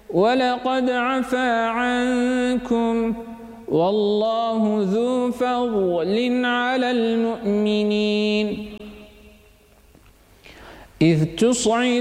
ولقد عفا عنكم والله ذو فضل على المؤمنين إذ تصعد